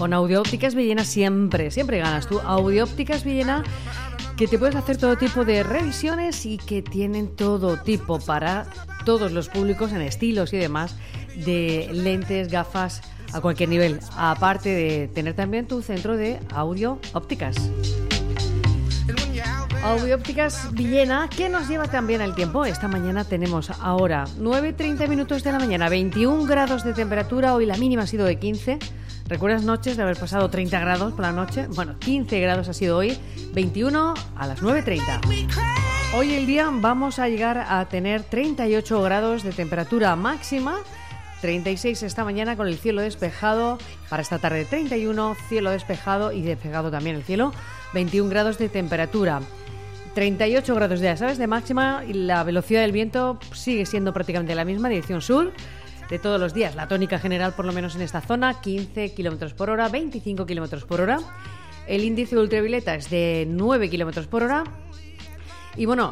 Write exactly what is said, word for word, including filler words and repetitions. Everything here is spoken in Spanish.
Con Audiópticas Villena siempre, siempre ganas tú. Audiópticas Villena, que te puedes hacer todo tipo de revisiones y que tienen todo tipo para todos los públicos en estilos y demás de lentes, gafas a cualquier nivel, aparte de tener también tu centro de audio ópticas. Audiópticas Villena, que nos lleva también el tiempo. Esta mañana tenemos ahora nueve y treinta minutos de la mañana, veintiún grados de temperatura, hoy la mínima ha sido de quince. ¿Recuerdas noches de haber pasado treinta grados por la noche? Bueno, quince grados ha sido hoy, veintiuno a las nueve y treinta. Hoy el día vamos a llegar a tener treinta y ocho grados de temperatura máxima, treinta y seis esta mañana con el cielo despejado, para esta tarde treinta y uno, cielo despejado y despejado también el cielo, veintiún grados de temperatura. treinta y ocho grados ya, ¿sabes? De máxima, y la velocidad del viento sigue siendo prácticamente la misma, dirección sur, de todos los días. La tónica general, por lo menos en esta zona, quince kilómetros por hora, veinticinco kilómetros por hora. El índice de ultravioleta es de nueve kilómetros por hora. Y bueno,